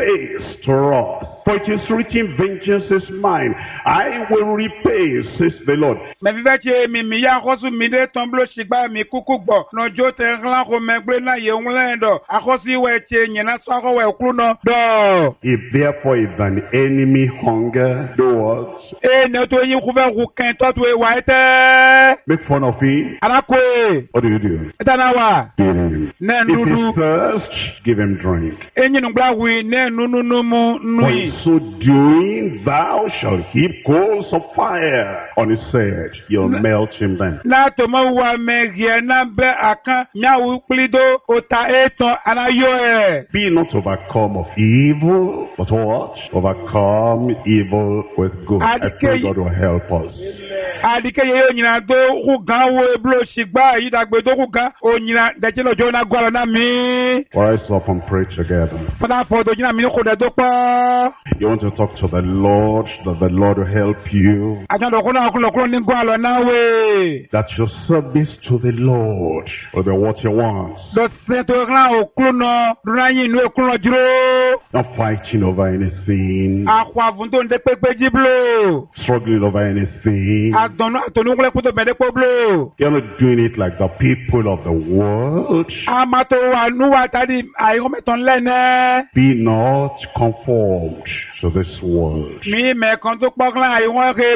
place to wrath. For it is written, vengeance is mine, I will repay, says the Lord. Mais vivete mi ya khosu mi de tomblo shigba mi kukugbo no jote ran ko megbe na ye unlendo akhosi weche nyina so ko we kruno do. If therefore if an enemy hunger, do what? Ne to yin ku be ku kan to to e wa ete. Make fun of him. Anakwe. What do you do? Etanawa. Feed him. Ne If he nudu. thirsts, give him drink. Enyi nugba wi ne nunu mu For nui. in so doing, thou shalt heap coals of fire on his head. You'll melt him then. Na to mo wa me gie na be akan nyawu plido ota eton anayo e. Be not overcome of evil, but what? Overcome evil with good. I pray God will help us. Adike ye nyina do ku gan wo eblo shigba yi dagbe do ku gan o nyina de je lojo na gwala na mi. Rise up and pray together. Father for do nyina mi ko de do pa. You want to talk to the Lord, that the Lord will help you. Ajan do ko na ko ni gwala na we. That your service to the Lord will be what you want. Do se to ran o kru no ran yin no kru no juro. Not fighting over anything. Akwa vun to de pepe jiblo. Struggling over anything. Adonu atonu kle ko to be de poblo. You're not doing it like the people of the world. Amato wa nu wa tadi ayo meton lene. Be not conformed to this world, Mi me kon to poklan ayo won ke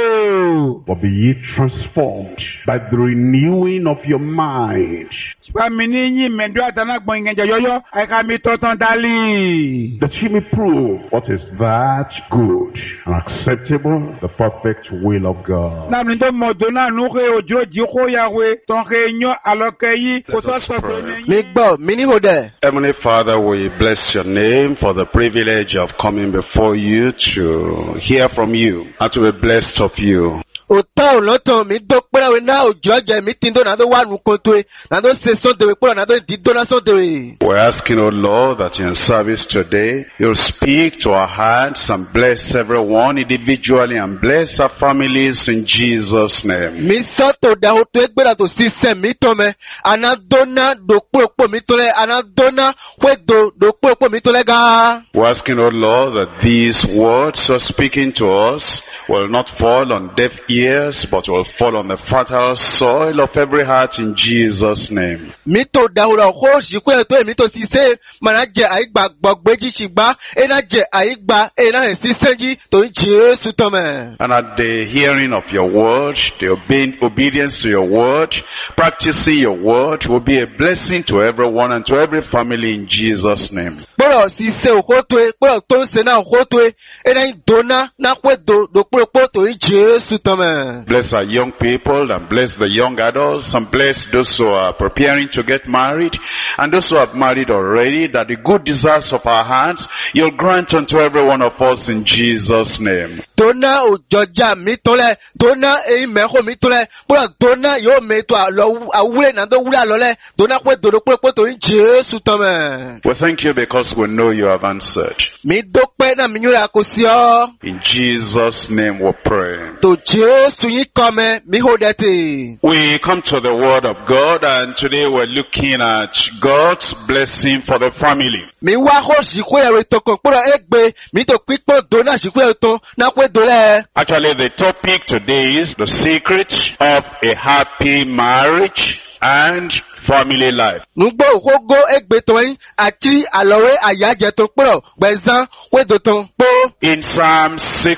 blo. but be ye transformed by the renewing of your mind, Wa mi ni yin me do atana gbon yen yoyo ai ka mi to tan dali. that ye may prove what is that good and acceptable, the perfect will of God. Na mi do mo do na nu ke ojo ji ko ya we ton ke yan aloke yi ko so so Mi gbọ́ mi ní hòdẹ̀. Heavenly Father, we bless your name for the privilege of coming before you to hear from you and to be blessed of you. Òtá òlọ́tàn mi dọ́pẹ́ àwọn iná òjò ọjà mi ti ń dọ́ nàdó wà nù kótó ẹ̀ nàdó ṣe sọ́ndẹ̀wé pọ̀lọ̀ nàdó ìdídó náà sọ́ndẹ̀wé. We're asking, O Lord, that in service today, you'll speak to our hearts and bless everyone individually and bless our families in Jesus' name. Mi sọ́tò dàhó tó ẹgbẹ́ra tó ṣiṣẹ́ mi tọ́ mẹ́, ànádọ́nà dòpòpò mi tó lẹ̀, ànádọ́nà wẹ́dò dòpòpò mi tó lẹ̀ gá. We're asking, O Lord, that these words you're speaking to us will not fall on deaf ears, but will fall on the fertile soil of every heart in Jesus' name. Mi tó dàhó rà kó ṣìkú ẹ̀ tó èmi tó ṣiṣẹ́, màá jẹ àyígbà gbọ̀gbẹ́jì ṣìgbà, ẹ̀nà jẹ àyígbà ẹ̀nà ẹ̀ ṣiṣẹ́ jí tó ń Jésù tọ́ mẹ́. And at the hearing of your word, the obedience to your word, practicing your word will be a blessing to everyone and to every family in Jesus' name. Kpọ̀rọ̀ ṣiṣẹ́ òkótó ẹ̀, kpọ̀rọ̀ tó ń ṣe náà òkótó ẹ̀, ẹ̀nà ìdóná náà pẹ́ dòpòpò tó ń Jésù tọ́ mẹ́. Bless our young people and bless the young adults and bless those who are preparing to get married and those who have married already, that the good desires of our hearts you'll grant unto every one of us in Jesus' name. Dona òjọjà mi tó lẹ̀, dona èyí mẹ́kọ̀ mi tó lẹ̀, kpọ̀rọ̀ dona yóò mẹ́tọ́ àwúrẹ́ nàdó wúrẹ́ àlọ́ lẹ̀, dona pẹ́ dòpòpò tó ń Jésù tọ́ mẹ́. We thank you because we know you have answered. Mi dópẹ́ náà mi yóò yà kó sí ọ́. In Jesus' name we pray. Tó Jésù yín kọ́ mẹ́, mi hó dẹ́ tè. We come to the word of God and today we're looking at God's blessing for the family. Mi wá kó ṣìkú ẹ̀rọ ìtọ̀kàn kpọ̀rọ̀ ẹgbẹ́ mi tó pípọ̀ dona ṣìkú ẹ̀rọ tó náà pẹ́ dòlẹ̀. Actually, the topic today is the secret of a happy marriage and family life. Nugbó òkógó ẹgbẹ́ tó yín àti àlọ́wé àyájẹ tó kpọ̀rọ̀ gbẹ̀zán wẹ́dọ̀ tó kpó. In Psalm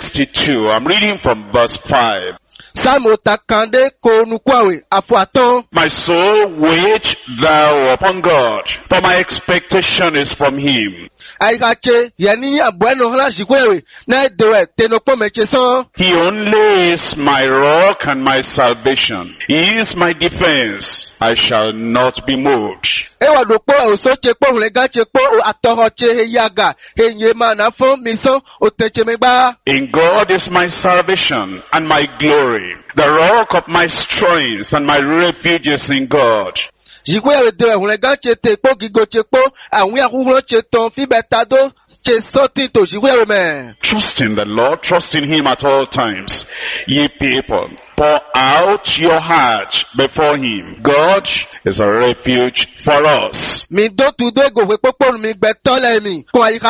62, I'm reading from verse 5. Sáàmù takande kò nukwáwé àfọ̀àtán. My soul, wait thou upon God, for my expectation is from him. Àyíkàtse yẹn ní àbúrẹ́nu hàn ṣìkú ẹ̀rọ náà dèwẹ̀ tẹnupọ̀ mẹ́tse sán. He only is my rock and my salvation. He is my defense. I shall not be moved. Ewa dòkpọ̀ òsótse kpọ̀ òhùnlẹ̀gàtse kpọ̀ àtọ̀họ̀tse eyaga èyí máa nà fún mi sán òtẹ̀tsemẹ́gbá. In God is my salvation and my glory. The rock of my strength and my refuge is in God. Ṣìkú ẹ̀rọ dèwẹ̀ òhùnlẹ̀gàtse tè kpọ̀ gígòtse kpọ̀ àwọn àhúhùnlọ́tse tán fíbẹ̀ ta dó tse sọ́tì tó ṣìkú ẹ̀rọ mẹ́. Trust in the Lord, trust in him at all times. Ye people, pour out your heart before him. God is a refuge for us. Mi dó tu dó gòfè kpọ́kpọ́ mi gbẹ tọ́lẹ̀ mi kó àyíká mi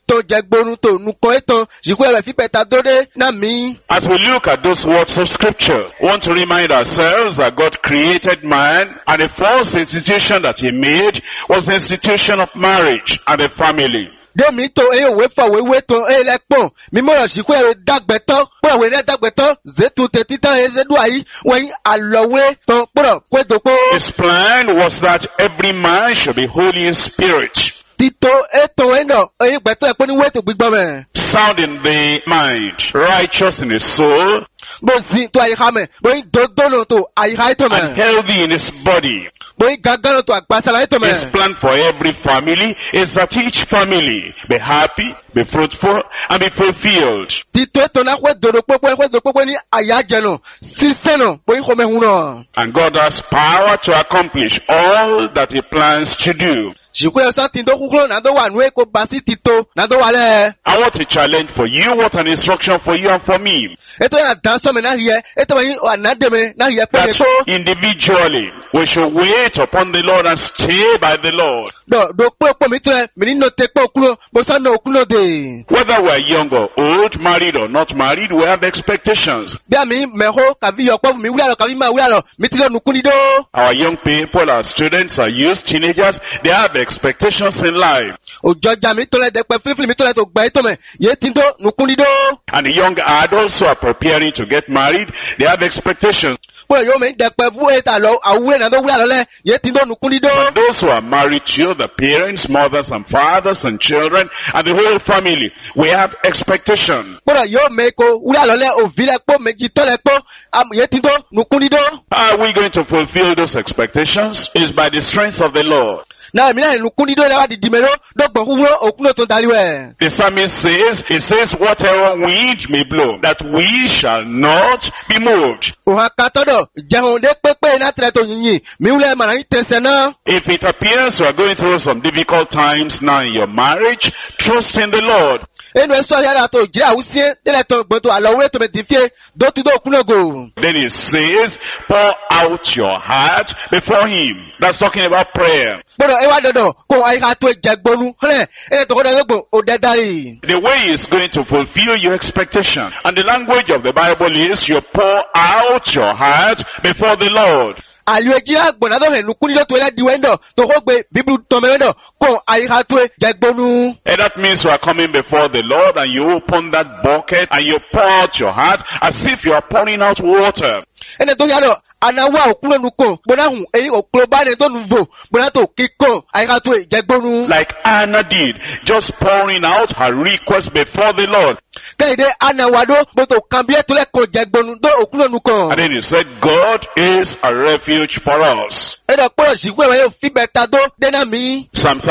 to jagbonu to nuko eto jikwe fi peta dode na mi. As we look at those words of scripture, we want to remind ourselves that God created man, and the first institution that he made was the institution of marriage and a family. Demi to wewe to lekpo mi mo jikwe dagbeto po we ne dagbeto zetu tetitan ezeduai wen alowe to pro kwedopo. His plan was that every man should be holy in spirit, Tito eto eno gbeto epo ni wetu gbigbo me. sound in the mind, righteous in his soul, Bo zin to ayihame, bo dodono to ayihai to and me. healthy in his body. Bo gagano to agbasala to me. His plan for every family is that each family be happy, be fruitful, and be fulfilled. Tito eto na kwe dodo popo ni ayajeno. Siseno bo ihome huno. And God has power to accomplish all that he plans to do. Jikwe sa tindo kuklo na do wanwe ko basi tito na do wale. And what a challenge for you, what an instruction for you and for me. Eto ya danso me na hiye, eto wa anademe na hiye That peneto. individually we should wait upon the Lord and stay by the Lord. Do popo mitre, mini no tepo okulo, bo sa no okulo de. Whether we're young or old, married or not married, we have expectations. Bia mi meho kavi yokpo mi wulalo kavi ma wulalo mitilo nukuni do. Our young people, our students, our youth, teenagers, they have expectations in life. Ojoja mi tole de pe flifli mi tole to gba to me. Ye tindo nukuni do. And the young adults who are preparing to get married, they have expectations. Po yo me de pe vu eta lo awuwe na do wulalo le. Ye tindo nukuni do. And those who are married to, the parents, mothers and fathers and children, and the whole family, we have expectations. Po yo me ko wulalo le o vile po me jitole po ye tindo nukuni do. How are we going to fulfill those expectations? Is by the strength of the Lord. Na mi na nukuni do le wa di dimero do gbo huwo okuno to daliwe. The psalmist says, he says, whatever wind may blow, that we shall not be moved. O ha katodo jehon de pepe na tre to yinyin mi wule ma na tense na. If it appears you are going through some difficult times now in your marriage, trust in the Lord. Enu eso yara to jira usie dele to gbo to alowe to me difie do tu do okuno go. Then he says, pour out your heart before him. That's talking about prayer. Bodo ewa dodo ko ai ha to jagbonu hle ene to kodo gbo o dedari. The way he is going to fulfill your expectation. And the language of the Bible is you pour out your heart before the Lord. Aliweji agbona do he nukuni do to ele diwendo to ko gbe biblu to mewendo ko ai ha to jagbonu. And that means you are coming before the Lord and you open that bucket and you pour out your heart as if you are pouring out water. Ene to yaro anawa okulo nuko bona hu eyi oklo ba ne to nuvo bona to kiko ai ha to jagbonu. Like Anna did, just pouring out her request before the Lord. Kaide anawa do boto kambie to le ko jagbonu do okulo nuko. And then he said, God is a refuge for us. Ene poro jikwe we yo fi beta do dena mi. Psalm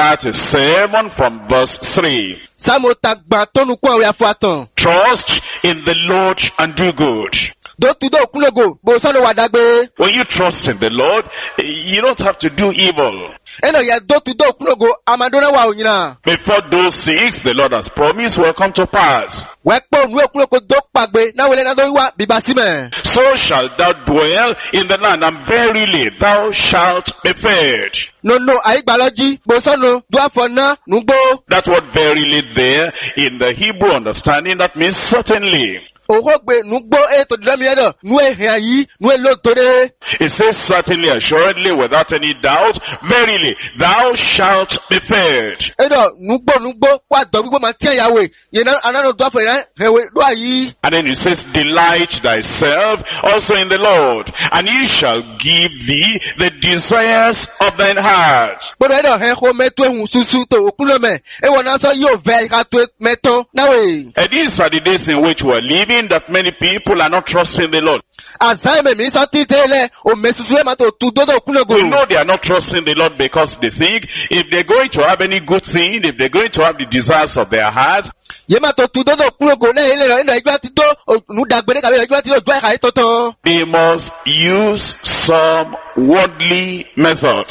37 from verse 3. Samo tagba to nuko we afuatan. Trust in the Lord and do good. Do tu do okulo go bo so lo wadagbe. When you trust in the Lord, you don't have to do evil. Eno ya do tu do okulo go amadona wa onyina. Before those things the Lord has promised will come to pass. Wepo nu okulo go do pagbe na wele na do wa bibasime. So shalt thou dwell in the land, and verily thou shalt be fed. No, aigbaloji, bosono, duafona, nugbo. That word verily there, in the Hebrew understanding, that means certainly. Ohogbe, nugbo, to dremiedo, nue heayi, nue lotore. It says certainly, assuredly, without any doubt, verily, thou shalt be fed. Edo, nugbo, kwa dobibo matia yawe, yena anano duafona, hewe, duayi. And then it says, delight thyself also in the Lord, and he shall give thee the desires of thine heart. Bodo edo, heho metwe hunsusu to okunome, ewa naso yo ve katwe meto, nawe. And these are the days in which we are living, that many people are not trusting the Lord. Azaime mi so titele, o mesusue mato tudodo okunogo. We know they are not trusting the Lord because they think if they're going to have any good thing, if they're going to have the desires of their hearts, Yema to tudodo okunogo na ele ndo igba ti do nu dagbere kabe igba ti do jwa kai toto. they must use some worldly methods.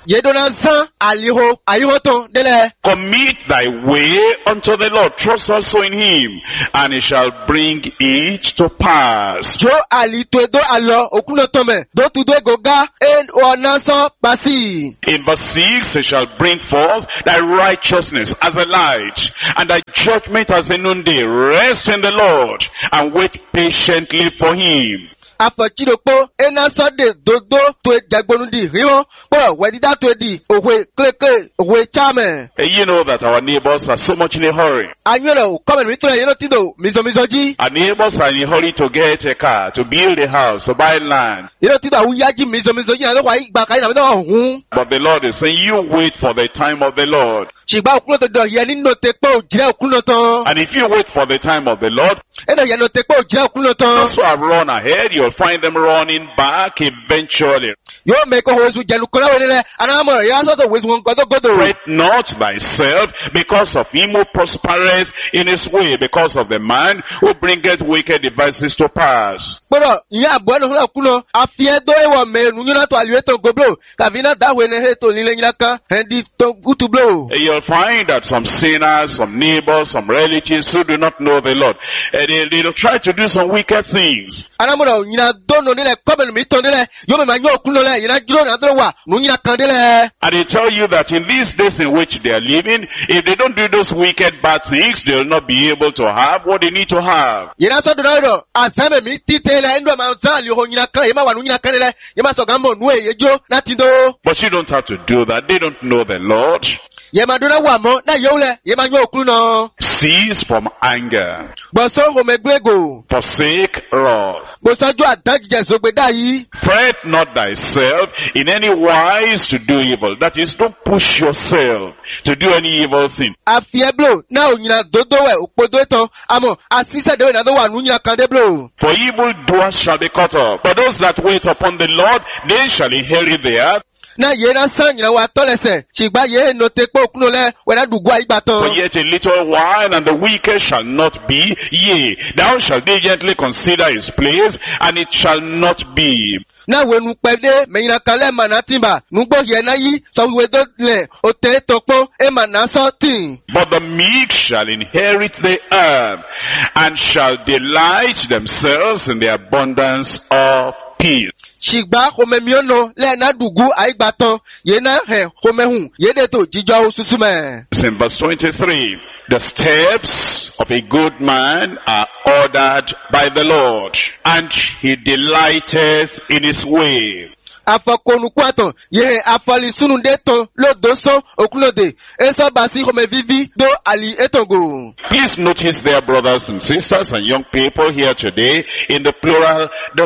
Yedona zan aliho ayihoton dele. Commit thy way unto the Lord. Trust also in him, and he shall bring it to pass. Jo ali to do alo okuno tome do to do goga en onaso basi. In verse 6, he shall bring forth thy righteousness as a light, and thy judgment as a noonday. Rest in the Lord, and wait patiently for him. Apachidokpo enaso de dodo to jagbonundi riwo po wedida to di owe kleke owe chame. You know that our neighbors are so much in a hurry. Anyoro come mi to yelo tido mizoji. Our neighbors are in a hurry to get a car, to build a house, to buy land. Yelo tido awuyaji mizoji na do wa igba kai na do hun. But the Lord is saying, you wait for the time of the Lord. Shigba okuno to do ye ni no te po jire okuno ton. And if you wait for the time of the Lord, Eno ye no te po jire okuno ton. those who have run ahead, you'll find them running back eventually. Yo make ko hozu jelu kola wenele anamo ya so to wezu godo. Fret not thyself because of him who prospereth in his way, because of the man who bringeth wicked devices to pass. Pero ya bueno hula kuno afie do ewo me nunyuna to aliweto goblo kavina da wene he to lile nyaka hendi to gutu blow. You'll find that some sinners, some neighbors, some relatives who do not know the Lord, they'll try to do some wicked things. Anamoro nyina dono nile komen mi to nile yo me manyo kuno le nyina jiro na do wa nunyina kandele. And they tell you that in these days in which they are living, if they don't do those wicked bad things, they'll not be able to have what they need to have. Yina so do do asame mi titele endo ma zali ho nyina kan yema wa nunyina kandele yema so gambo nuwe yejo na tindo. But you don't have to do that. They don't know the Lord. Yema do na wa mo na yole yema nyo kuno. Cease from anger. Boso ho megbego. Forsake wrath. Boso jo adajije sogbeda yi. Fret not thyself in any wise to do evil. That is, don't push yourself to do any evil thing. Afieblo na onyina dodo we opodo etan amo asise de we na do wa nunyina kande blo. For evil doers shall be cut off. But those that wait upon the Lord, they shall inherit the earth. Na ye na san nyina wa tolese chigba ye no te po kuno le we na dugwa igbatan. For yet a little while, and the wicked shall not be. Yea, thou shalt diligently consider his place, and it shall not be. Na we nu pede me nyina kale manatimba nugbo ye na yi so we do le o te topon e manaso tin. But the meek shall inherit the earth, and shall delight themselves in the abundance of peace. Shigba homemiono le na dugu aigbatan ye na he homehun ye de to jijo susume. It's in verse 23. The steps of a good man are ordered by the Lord, and he delighteth in his way. Afakonu kwaton ye afali sununde ton lo doso okunode eso basi home vivi do ali etongo. Please notice there, brothers and sisters and young people here today, in the plural, the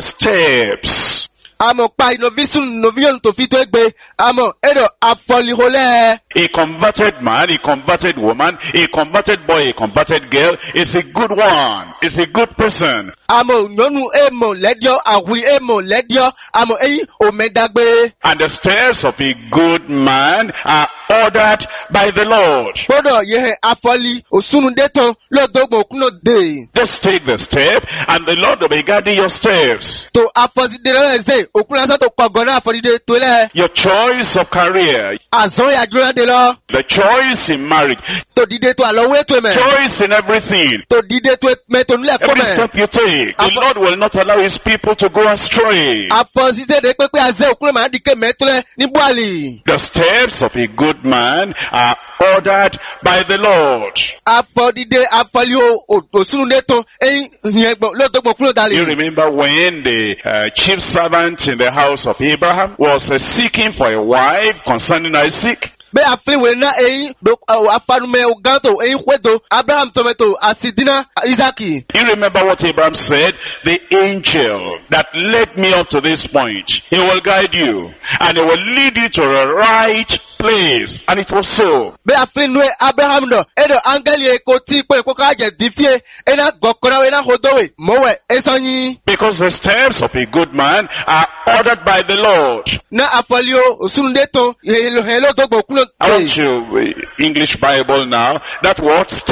steps. Amo pa inovisun novion to fito egbe amo edo afali hole. A converted man, a converted woman, a converted boy, a converted girl is a good one, is a good person. Amo nyonu emo ledio awi emo ledio amo eyi omedagbe. And the steps of a good man are ordered by the Lord. Bodo ye afali osununde ton lo dogbo kuno de. Just take the step, and the Lord will be guiding your steps. To afosi de se okunasa to pagona afori de to le. Your choice of career, Azon ya jura de lo. the choice in marriage, To dide to alowe to me. choice in everything. To dide to me to nle Every kome. step you take, the Lord will not allow his people to go astray. Afosi se de pepe aze okun ma dike metole ni boali. The steps of a good man are ordered by the Lord. Afodide afali osununde ton eyin yegbo lo dogbo kuno You dali. remember when the chief servant in the house of Abraham was seeking for a wife concerning Isaac? Be afliwe na eyin do afanume oganto eyin kwedo Abraham tometo asidina Isaki. You remember what Abraham said? The angel that led me up to this point, he will guide you and he will lead you to the right place. And it was so. Be aflinwe Abraham no edo angeli eko ti pe ko ka je difie ena gokora ena hodowe mowe esonyi. Because the steps of a good man are ordered by the Lord. Na afolio osununde ton hello dogbo kuno. I want you, English Bible now, that word step.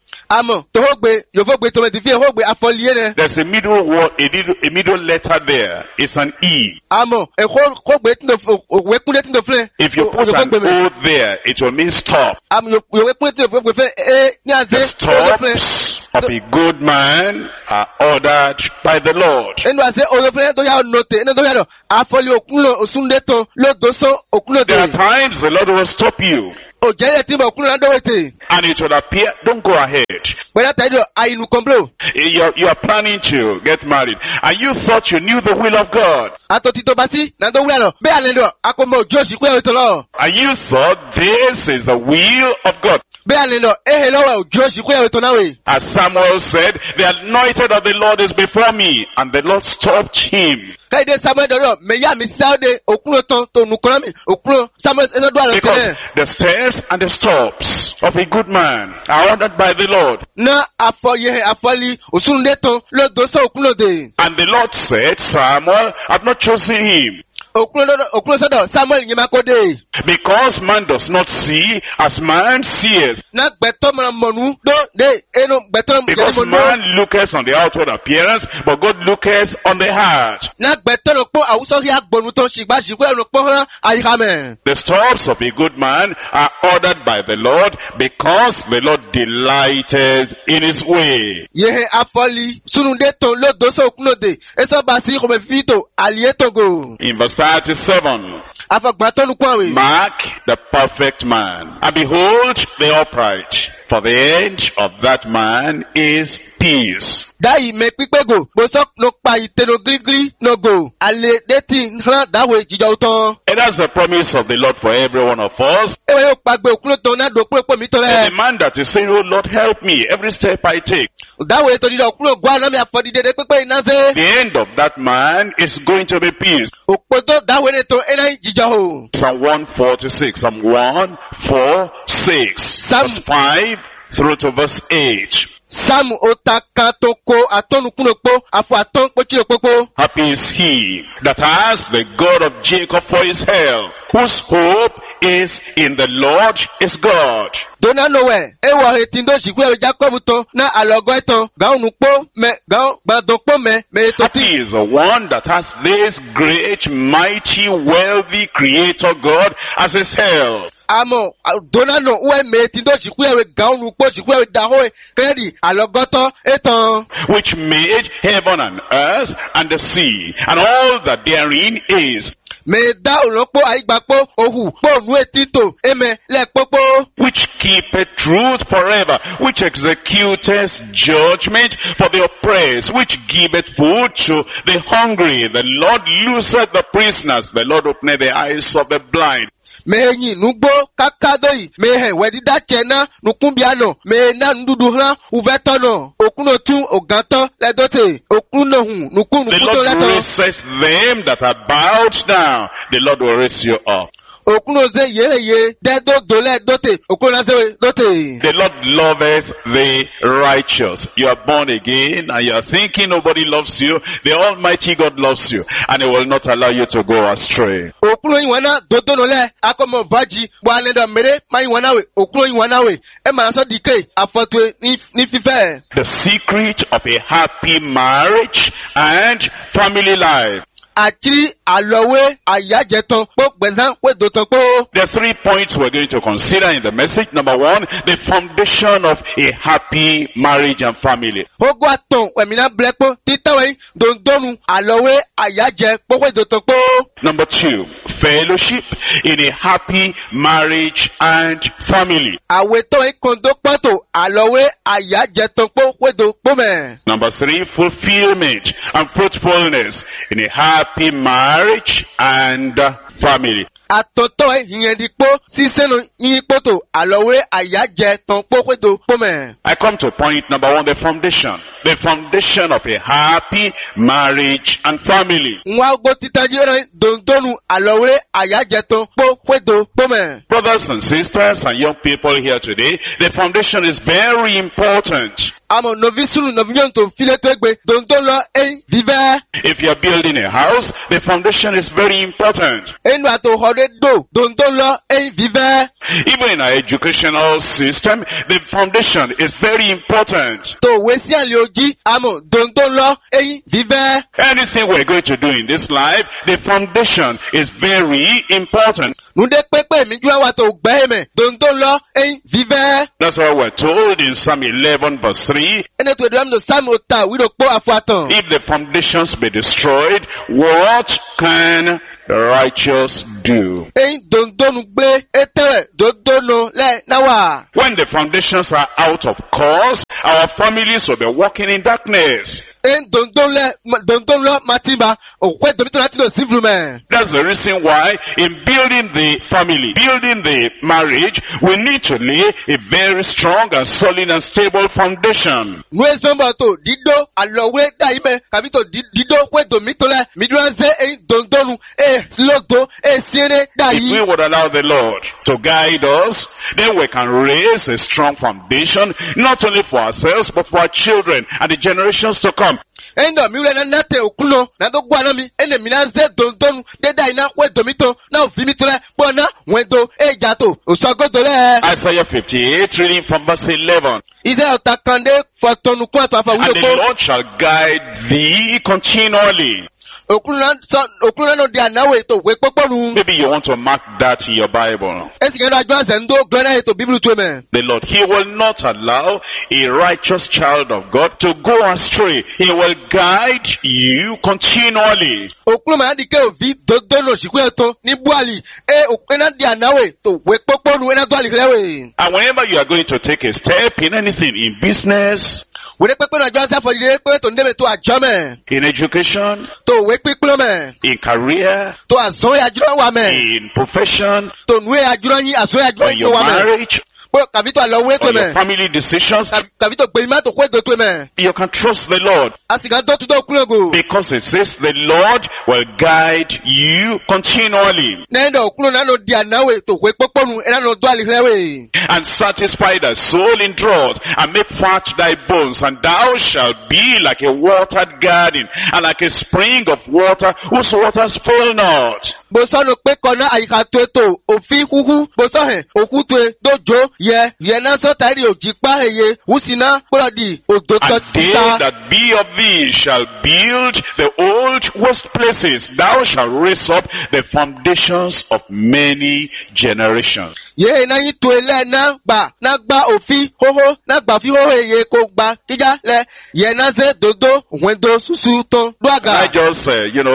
Amo, tohogbe, yovogbe tomedifi hogbe afoliene. There's a middle word, a middle letter there. It's an E. Amo, hogbe tindo wekune tindo fle. If you put an O there, it will mean stop. Amo, wekune tindo fle nyaze. The stops of a good man are ordered by the Lord. Endo ase olofle to ya note, endo ya no afoli okulo osunde to lo doso okulo de. There are times the Lord will stop you. O jere timbo okulo na do wete. And it will appear, don't go ahead. Bwana taido ainu komplo. You are planning to get married, and you thought you knew the will of God. Ato tito basi na do welo. Be alendo akomo joshi kwe otolo. And you thought this is the will of God. Be alendo ehelo joshi kwe otonawe. As Samuel said, the anointed of the Lord is before me, and the Lord stopped him. Kaide Samuel do me ya mi saude okulo to nukola mi okulo Samuel ezo do alo Because the steps and the stops of a good man are ordered by the Lord. Na afoli osunde to lo doso okulo de. And the Lord said, Samuel, I've not chosen him. Okulo sodo Samuel nyemakode. Because man does not see as man sees. Na gbeto monu do de eno gbeto Because man looketh on the outward appearance, but God looketh on the heart. Na gbeto lo po awuso ri agbonu to sigba sigwe lo po han ayikame. The steps of a good man are ordered by the Lord, because the Lord delighted in his way. Yehe afoli sununde to lo doso okulo de. Eso basi ko me fito alietogo. In verse 37, Mark the perfect man, and behold the upright, for the end of that man is peace. Dai me pipego, bosok no pa iteno grigri no go. Ale deti hran dawe jijauton. And that's the promise of the Lord for every one of us. Ewe yo pagbe okulo to na do po mi tole. The man that is saying, oh Lord, help me every step I take. Dawe to di okulo gwa na mi afodi dede pepe inaze. The end of that man is going to be peace. Opodo dawe ne to ena jijaho. Psalm 146, Psalm 146, verse 5 through to verse 8. Sam otakatoko atonukunokpo afu aton pochilokpo. Happy is he that has the God of Jacob for his help, whose hope is in the Lord his God. Dona nowe ewo hetindo shikwe Jacob to na alogo eton gaunukpo me gaun badokpo me toti. Happy is the one that has this great, mighty, wealthy Creator God as his help. Amo dona no we me tindo shikwe gaunukpo shikwe daho kredi alogoto eton. Which made heaven and earth and the sea and all that therein is. Me da olokpo aigbapo ohu po nu etito eme lekpopo. Which keepeth truth forever, which executeth judgment for the oppressed, which giveth food to the hungry. The Lord looseth the prisoners, the Lord openeth the eyes of the blind. Me nugbo kakadoi me he wedida chena nukumbiano me na ndudu hlan uvetono okuno tun oganto ledote okuno hu nukunu The kuto Lord leto raises them that are bowed down. The Lord will raise you up. okuno ze ye dedo dole dote okuno ze dote. The Lord loveth the righteous. You are born again and you are thinking nobody loves you. The Almighty God loves you and He will not allow you to go astray. Okuno iwana dodo nole akomo vaji bwa lendo mere ma iwana we okuno iwana we e ma so dike afotwe ni fife. The secret of a happy marriage and family life. Achiri alowe ayajeton po gbezan we doton po. There are 3 points we're going to consider in the message. Number 1, the foundation of a happy marriage and family. Ogo aton wemina blepo titawe dondonu alowe ayaje po we doton po. Number 2, fellowship in a happy marriage and family. Aweto kondo poto alowe ayaje ton po we do po me. Number 3, fulfillment and fruitfulness in a happy marriage and family. Atoto hinyedipo siseno yipoto alowe ayaje ton po we do po me. I come to point number 1, the foundation. The foundation of a happy marriage and family. Nwa go titajere dondonu alowe ayaje ton po we do po me. Brothers and sisters and young people here today, the foundation is very important. Amo novi sunu novi nyonto file to egbe donto lo vive. If you are building a house, the foundation is very important. Enu ato hode do donto lo vive. Even in our educational system, the foundation is very important. To wesi alioji amo donto lo vive. Anything we're going to do in this life, the foundation is very important. Nude pepe mi jua wa to gbe me donto lo vive. That's why we're told in Psalm 11 verse 3, Ene to do am do Psalm ota wi do po afuatan. if the foundations be destroyed, what can the righteous do? Dondonu gbe etere dodono le nawa. When the foundations are out of course, our families will be walking in darkness. Dondon lo matimba okwe domito lati do civil. That's the reason why in building the family, building the marriage, we need to lay a very strong and solid and stable foundation. Nwe sombo to dido alowe da ime kabito dido kwe domito le midranze dondonu logdo siene da If we yi. would allow the Lord to guide us, then we can raise a strong foundation, not only for ourselves, but for our children and the generations to come. Endo miule na nate okuno na do gwa na mi ene minanze dondonu de da ina kwe domito na ofimito le bona wendo jato osogodo le. Isaiah 58, reading from verse 11. Ize otakande fotonu kwa to afa And the wido Lord shall guide thee continually. okuno no dia nawe to we poponu. Maybe you want to mark that in your Bible. Esigendo advance ndo glona to bible to me. The Lord, He will not allow a righteous child of God to go astray. He will guide you continually. Okuno ma dike ovi dodono shikweto ni buali okena dia nawe to we poponu ena do alirewe. And whenever you are going to take a step in anything, in business, We pepe na advance for the pe to ndeme to ajome. in education, To we piplo me. in career, To azo ya juro wa me. in profession, To nwe ya juro yin azo ya juro or your wa me. marriage, Po kavito alowe to or your me. family decisions, Kavito gbe ma to kwe do to me. you can trust the Lord. Asiga do to do okuno go. Because it says the Lord will guide you continually Nendo okuno na no dia nawe to we poponu ena no do alirewe. and satisfy thy soul in drought and make fat thy bones, and thou shalt be like a watered garden and like a spring of water whose waters fail not. Boso no pe kona ayika to ofi huhu boso he okutwe dojo ye na so tari ojipa eye usina polodi odo And to they sita. that be of thee shall build the old waste places. Thou shalt raise up the foundations of many generations. Ye na yin to ele na gba ofi hoho na gba fi hoho eye ko gba kija le ye na ze dodo wendo susu ton do Can I aga. just,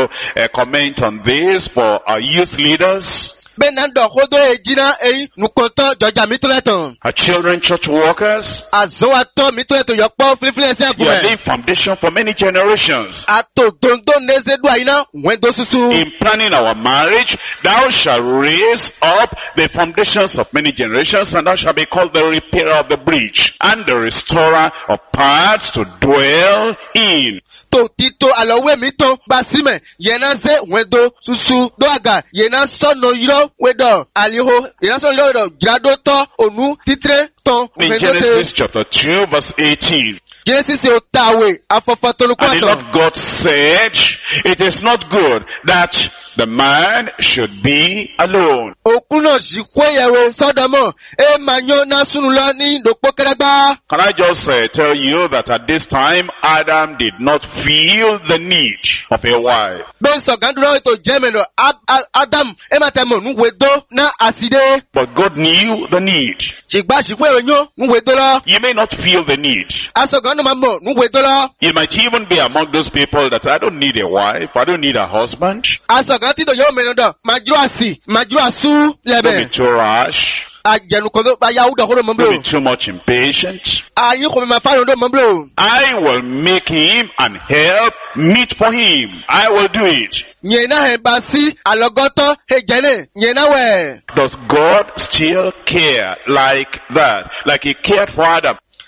comment on this for our youth leaders, Ben na do hodo ejina nukonto joja mitleton. our children, church workers? Azo ato mitleton yopo flifle se You are laying gume. foundation for many generations. Ato dondo neze do aina wendo susu. In planning our marriage, thou shalt raise up the foundations of many generations, and thou shalt be called the repairer of the breach and the restorer of parts to dwell in. To tito alowe mito basime yena ze wendo susu do aga yena sono yiro wedo aliho yena sono yiro wedo grado to onu titre ton In Genesis chapter 2 verse 18. Genesis o tawe afofatonu And the kwato. Lord God said, it is not good that the man should be alone. Okuno jikweyewe sodomo manyo na sunulo ni dokpo keragba. Can I just tell you that at this time, Adam did not feel the need of a wife. Ben so ganduro to jemeno Adam ematemo nuwedo na aside. But God knew the need. Jigba jikweyewe nyo nuwedo lo. You may not feel the need. Aso gando mambo nuwedo lo. You might even be among those people that I don't need a wife, I don't need a husband. Aso ganti to yo menodo majuro asu Don't be lebe. too rash. Ajenu kodo ba yahuda horo Don't be mamblo. too much impatient. Ayin ko ma fa do mamblo. I will make him and help meet for him. I will do it. Nyena he basi alogoto he jene nyena we. Does God still care like that? Like He cared for Adam?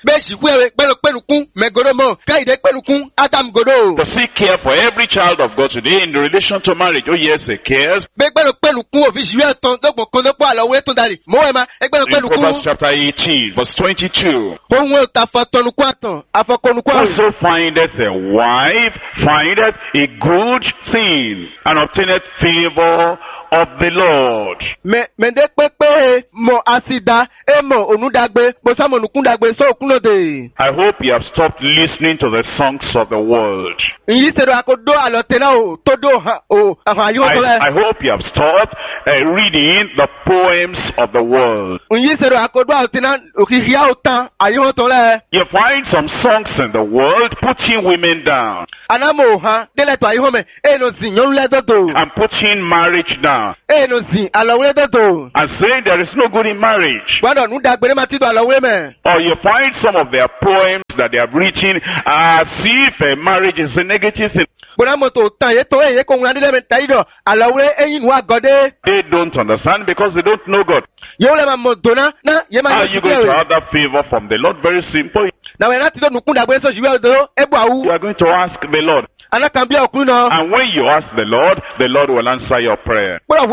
Be jikwe pelu kun me godo mo. Kaide pelu kun Adam godo. Does he care for every child of God today in relation to marriage? Oh yes, he cares. Be pelu kun ofi jiwe ton dokbo kono po alo we ton dali. Mo e ma e pelu kun. Proverbs chapter 18 verse 22. Ohun ta fa tonu kwatan, afokonu kwa. Also findeth a wife, findeth a good thing, and obtaineth favor of the Lord. Me de pepe mo asida e mo onudagbe bo samo nukundagbe so okunode. I hope you have stopped listening to the songs of the world. Yi sero akodo alotena o todo o ahayo tole. I hope you have stopped reading the poems of the world. Yi sero akodo alotena okihia otan ayo tole. You find some songs in the world putting women down. Anamo ha dele to ayo me e no zinyon le dodo. And putting marriage down. E no zin alowe dodo. And saying there is no good in marriage. Wado nudagbe ne matido alowe me. Or you find some of their poems that they have written as if marriage is a negative thing. Bona moto tan ye to e ko ngade me taido alowe eyin wa gode. They don't understand because they don't know God. Yo le ma modona na ye ma. How are you going to have that favor from the Lord? Very simple. Na we na ti do nukundagbe so jiwe odo ebu awu. You are going to ask the Lord. And when you ask the Lord will answer your prayer. I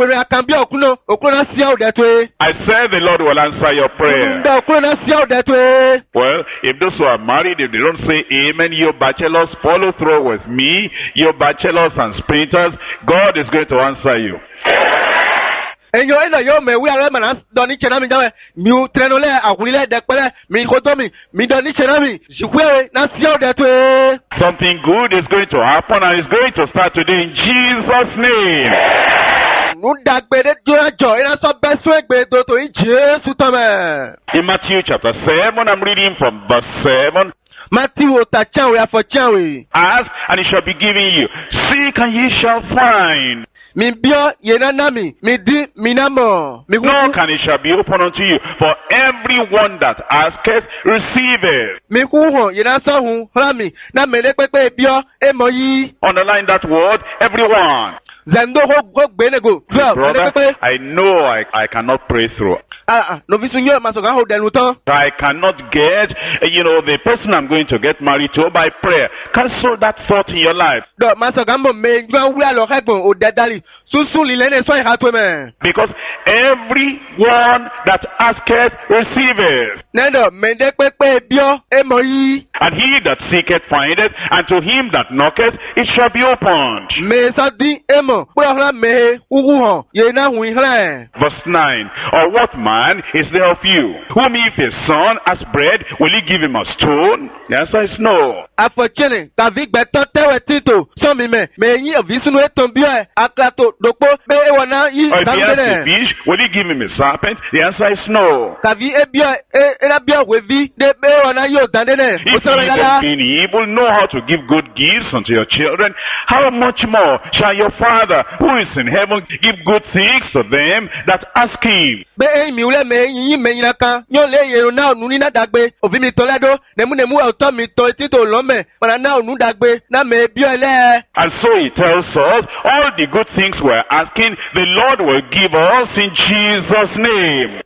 said the Lord will answer your prayer. Well, if those who are married, if they don't say amen, you bachelors, follow through with me, you bachelors and sprinters, God is going to answer you. Enyo ina yo me wi ara mana doni chena mi jawe mi trenole akulile dekpele mi kotomi mi doni chena mi jikwe na sia de to. Something good is going to happen and it's going to start today in Jesus' name. In Matthew chapter 7, I'm reading from verse 7. Ask and it shall be given you. Seek and ye shall find. Knock and it shall be opened unto you. For everyone that asketh receiveth. Underline that word, everyone. Brother, I know I cannot pray through. I cannot get, the person I'm going to get married to by prayer. Cancel that thought in your life. Because everyone that asketh receiveth. And he that seeketh findeth, and to him that knocketh it shall be opened. Verse 9. Or what man is there of you, whom if his son has bread, will he give him a stone? The answer is no. Or if he has a fish, will he give him a serpent? The answer is no. If you being evil know how to give good gifts unto your children, how much more shall your Father who is in heaven give good things to them that ask him? And so he tells us all the good things we're asking, the Lord will give us in Jesus' name.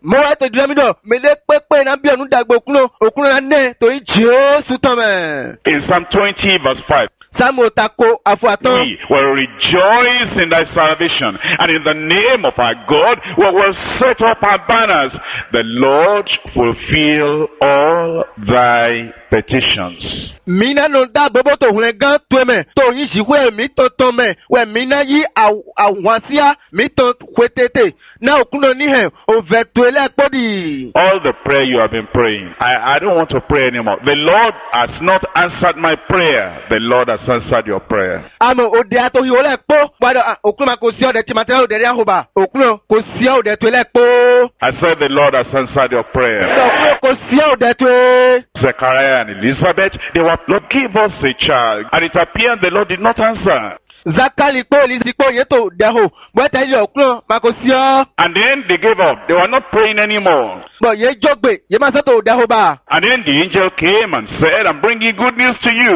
In Psalm 20 verse 5. We will rejoice in thy salvation, and in the name of our God we will set up our banners. The Lord fulfill all thy petitions. Mina no da bobo to hulegan tweme to yin siwe mi to tome we mina yi awansia mi to kwetete na okuno ni he o vetuele podi. All the prayer you have been praying, I don't want to pray anymore. The Lord has not answered my prayer. The Lord has answered your prayer. Amo ode ato hi ole po wada okuma ko si ode timate ode ri ahoba okuno ko si ode twele po. I said the Lord has answered your prayer. Okuno ko si ode twe. Zechariah and Elizabeth, they were, Lord, give us a child. And it appeared the Lord did not answer. And then they gave up. They were not praying anymore. And then the angel came and said, I'm bringing good news to you.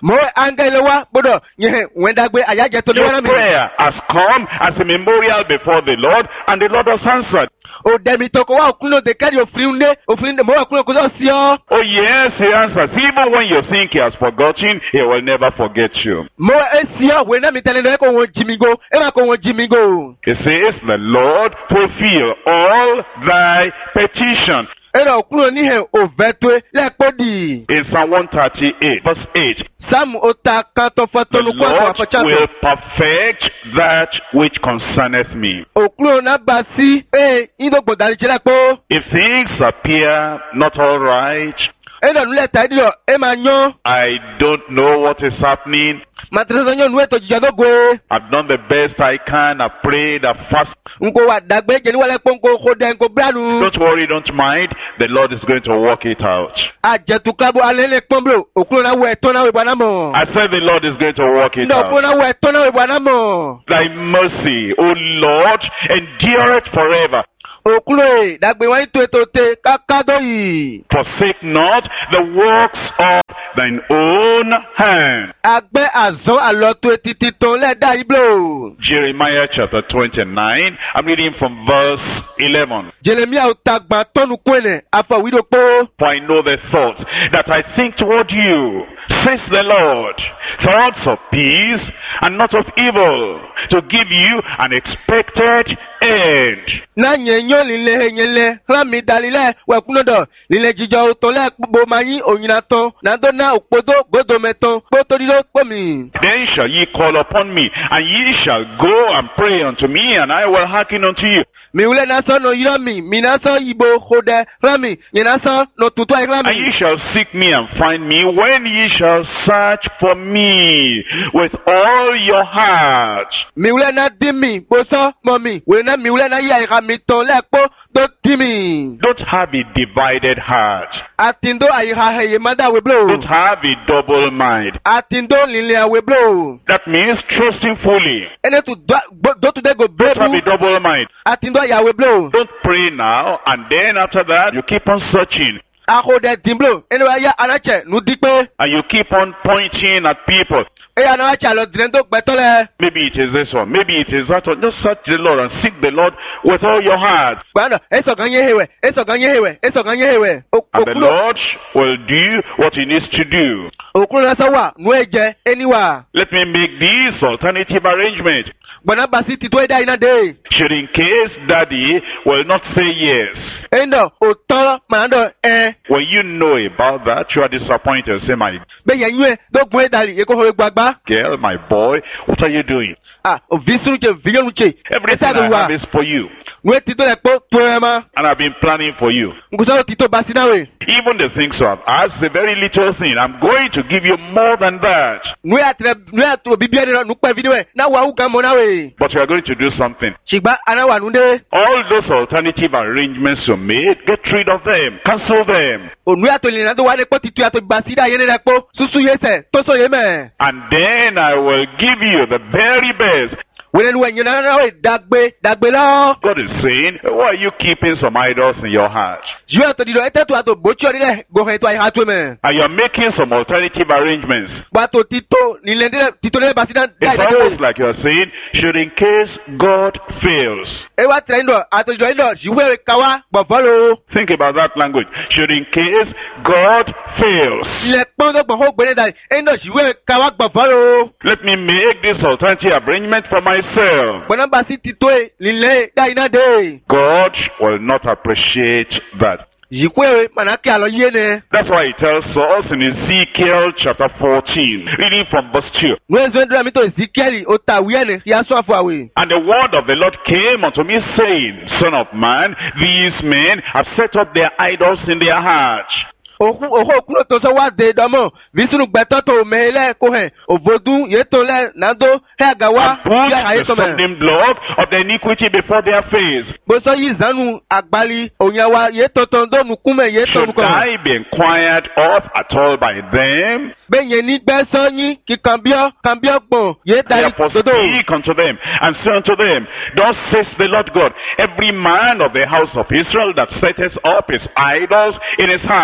Mo angele wa bodo nye wendagbe ayaje to Your prayer has come as a memorial before the Lord, and the Lord has answered. O demi toko wa okuno de kari ofriunde mo okuno ko si o. Oh yes, he answers. Even when you think he has forgotten, he will never forget you. Mo esi o we na mi tele no ko won jimigo, e ma ko won jimigo. He says, the Lord fulfill all thy petition. Era okuno ni he o vetwe le podi. In Psalm 138, verse 8. Sam ota kanto foto The lu kwa Lord apachato. will perfect that which concerneth me. Okuno na basi indogbo dari chela po. If things appear not all right, Era nule taidio e ma nyo. I don't know what is happening. Matrezo nyo nuwe to jijadogwe. I've done the best I can. I've prayed, I've fasted. Nko wa dagbe jeni wale ponko kode nko branu. Don't worry, don't mind. The Lord is going to work it out. Ajetu kabo alele pomblo. Okuno na we tona we banamo. I said the Lord is going to work it No out. okuno na we tona we banamo. Thy mercy, O Lord, endureth forever. Okuno dagbe wani to etote kakado yi. Forsake not the works of thine own hand. Agbe azon aloto etiti ton le da iblo. Jeremiah chapter 29, I'm reading from verse 11. Jeremia utagba tonu kwene afa widopo. For I know the thoughts that I think toward you, says the Lord, thoughts of peace and not of evil, to give you an expected end. Na nyenyo lile nyele rami dalile wekunodo lile jijo utole bo mayi onyinaton na do na opodo godo meton potorilo pomi. Then shall ye call upon me, and ye shall go and pray unto me, and I will hearken unto you. Mi ule naso no yirami mi naso ibo hode rami ye naso no tutu And rami. ye shall seek me and find me when ye shall search for me with all your heart. Mi ule na dimi boso momi we na mi ule na ya rami ton lepo do dimi. Don't have a divided heart. Atindo ayiha heye mada we blow. Don't have a double mind. Atindo lile we blow. That means trusting fully. Ene tu do to de go Don't have a brebu. double mind. Atindo ya we blow. Don't pray now, and then after that, you keep on searching. Akode dimblo ene wa ya anache nu dipe. And you keep on pointing at people. Eya na wacha lo drendo gbetole. Maybe it is this one, maybe it is that one. Just search the Lord and seek the Lord with all your heart. Gbana eso ganye hewe, eso ganye hewe, eso ganye hewe. And the Lord will do what he needs to do. Okuno na sawa nu eje eniwa. Let me make this alternative arrangement. Gbana basi tito eda ina de. Should in case daddy will not say yes. Endo oton manando When you know about that, you are disappointed. Say, my be yenwe do gwe dali e ko ho gbagba. girl, my boy, what are you doing? Ah, o visuru che viyon che. Everything I have is for you. Nu tito le po poema. And I've been planning for you. Nguso tito basi nawe. Even the things you have asked, a very little thing. I'm going to give you more than that. Nu atu bibia de nu pa video na wa u gamo nawe. But you are going to do something. Chigba anawa nu de. All those alternative arrangements you made, get rid of them. Cancel them. O nu atu le na do wa le po tito atu basi da yene le po. Susu yese, to so yeme. And then I will give you the very best. Wele nu enyo na we dagbe lo. God is saying, why are you keeping some idols in your heart? Ju atu dido etetu atu bochi ori le go he to ai hatu me. And you're making some alternative arrangements. Ba to tito ni le tito le basi da It's almost like you're saying, should in case God fails. E wa trendo atu jo ido jiwe kawa gbofolo. Think about that language. Should in case God fails. Le pondo gbo ho gbere dai endo jiwe kawa gbofolo. Let me make this alternative arrangement for myself. Bona basi tito e lile da ina de. God will not appreciate that. Jikwe manake alo yene. That's why he tells us in Ezekiel chapter 14, reading from verse 2. Nwezendra mito Ezekiel otawiyene ya so afawe. And the word of the Lord came unto me, saying, Son of man, these men have set up their idols in their hearts. Oho kuro to so wa de domo visunu gbeto to mele ko he ovodun ye to le nando he agawa ya aye And to put the me. stumbling block of the iniquity before their face. Bo so yi zanu agbali onyawa ye to do nukume ye to Should nuko. I be inquired of at all by them? Be yen ni gbe so yin ki kambio gbon ye dari Therefore dodo. speak unto them, and say unto them, Thus says the Lord God, every man of the house of Israel that setteth up his idols in his heart,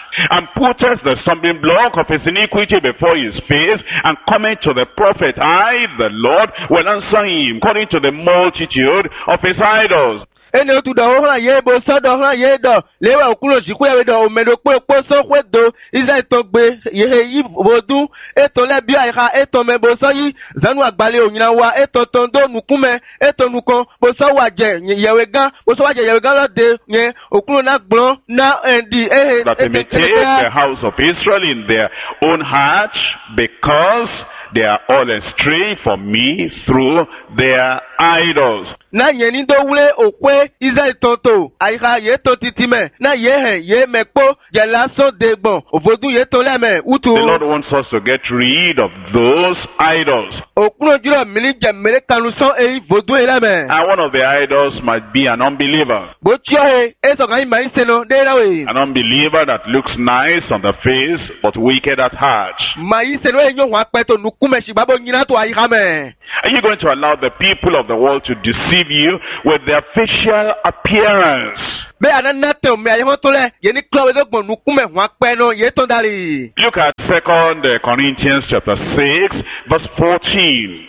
and putteth the stumbling block of his iniquity before his face, and cometh to the prophet, I, the Lord, will answer him according to the multitude of his idols. ene otu do hra ye bo so do hra ye do lewe okulo siku ewe do omedo po so kwe do iza to gbe ye yi bodu eto le bi aiha eto me bo so yi zanu agbale onyina wa eto tondo nukume eto nukon bo so waje yewe gan bo so waje yewe gan lo de yen okulo na gbon na endi that they may take the house of Israel in their own heart, because they are all astray from me through their idols. Na yeni do wule okwe Israel tonto aiha ye to titime na ye mekpo je laso degbon ovodu ye to leme utu. The Lord wants us to get rid of those idols. Okulo juro mili je mele kanuson e vodu eleme. And one of the idols might be an unbeliever. Bo tio he eso kan mai seno de na we. An unbeliever that looks nice on the face but wicked at heart. Mai seno e yo wa peto nukume shibabo nyina to aiha me. Are you going to allow the people of the world to deceive you with their facial appearance? Be ananate me ayo to le ye ni klowe do gbon nukume wa pe no ye to dari. Look at 2 Corinthians chapter 6 verse 14.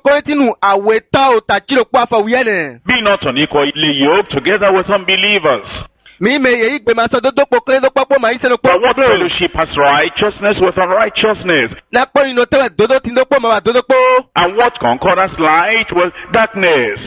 Be not unequally yoked together with unbelievers. For what fellowship has righteousness with unrighteousness? And what concordance light with darkness?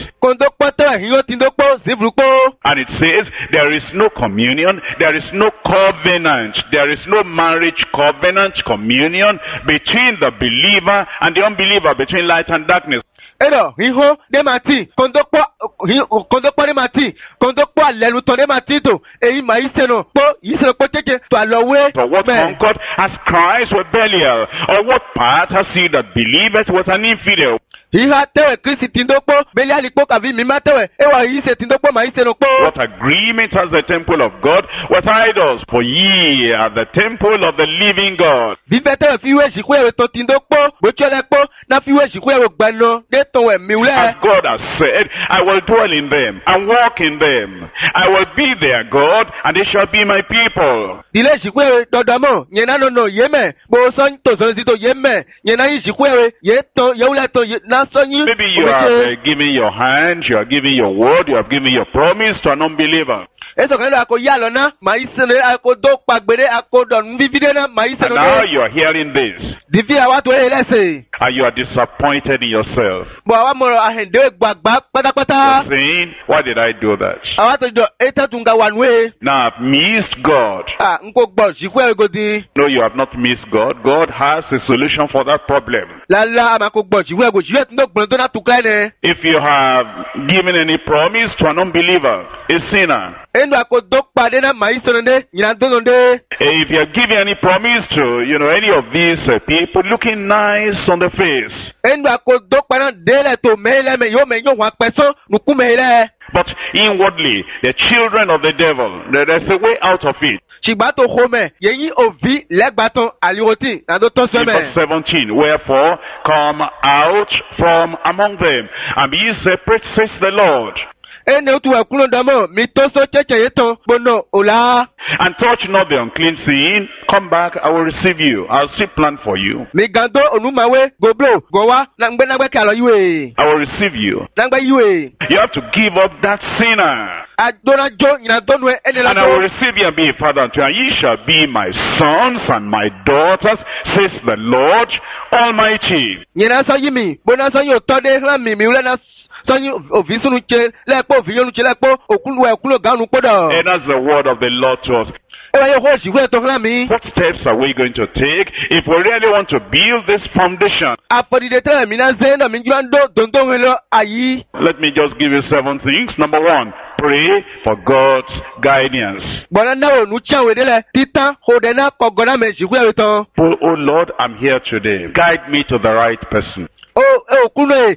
And it says, there is no communion, there is no covenant, there is no marriage covenant, communion between the believer and the unbeliever, between light and darkness. Ero, hijo de mati, kondokpo de mati, kondokpo aleluto de matito, eyi ma iseno, po teke, to alowe. For what concord has Christ with Belial? Or what part has he that believeth with an infidel? Hiha tewe Kristi tindokpo, Belial po kavi mima tewe, ewa ise tindokpo ma iseno po. What agreement has the temple of God with idols? For ye are the temple of the living God. Bibe tewe fiwe shikwe to tindokpo, bochele po, na fiwe shikwe gbano, as God has said, I will dwell in them and walk in them. I will be their God, and they shall be my people. Maybe you have given your hand, you have given your word, you have given your promise to an unbeliever. And now you are hearing this. And you are disappointed in yourself. You're saying, why did I do that? Now I've missed God. No, you have not missed God. God has a solution for that problem. If you have given any promise to an unbeliever, a sinner, if you are giving any promise to, any of these people looking nice on the face, but inwardly, the children of the devil, there's a way out of it. In verse 17, wherefore come out from among them, and be ye separate, says the Lord. And touch not the unclean thing. Come back, I will receive you. I'll still plan for you. I will receive you. You have to give up that sinner. And I will receive you and be a father unto you. And ye shall be my sons and my daughters, says the Lord Almighty. And that's the word of the Lord to us. What steps are we going to take if we really want to build this foundation? Let me just give you 7 things. Number 1, pray for God's guidance. Oh Lord, I'm here today. Guide me to the right person. Pray for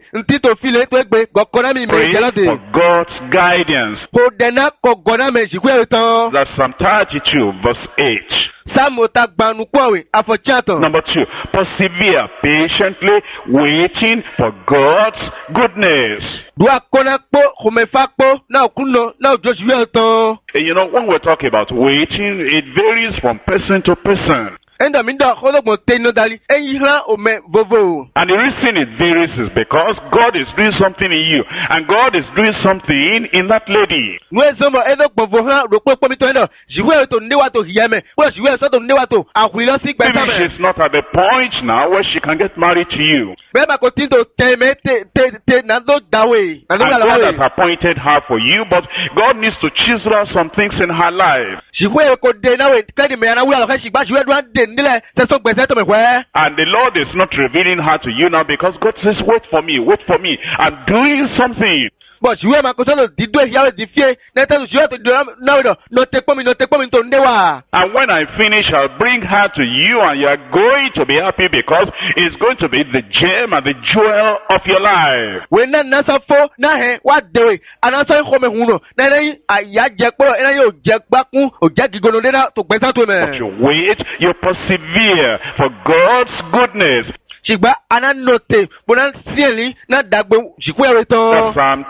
God's guidance. That's Psalm 32 verse 8. Sam ota gbanu kwawe afochato. Number 2, persevere patiently waiting for God's goodness. Dua kona po kumefa po na okuno na ojojuwe otan. And you know, when we talk about waiting, it varies from person to person. Enda minda kologbon teno dali eyira ome vovo. And the reason it varies is because God is doing something in you, and God is doing something in that lady. Nwe zomo edo gbovo ha ropo pomi to endo. Jiwe to newa to hiyeme. Wo jiwe so to newa to akwilo si Maybe gbeta me. she's not at the point now where she can get married to you. Be ba ko tin to teme te na do dawe. Na do And God dawe. has appointed her for you, but God needs to chisel out some things in her life. Jiwe ko de na we kadi me na wi alo ka shigba jiwe do de nile se so gbese to me hwe. And the Lord is not revealing her to you now because God says, wait for me, I'm doing something. But jiwe ma ko so dido hiawe di fie na te jiwe to do na we do no te pomi to ndewa. And when I finish, I'll bring her to you, and you're going to be happy because it's going to be the gem and the jewel of your life. We na so fo na he wa dewe anaso ko me huno na na aya je po na yo je gbakun o je gigono de na to gbesa to But me. you wait, you persevere for God's goodness. Shigba ananote bonan sieli na dagbe jikwe That's reton. Psalm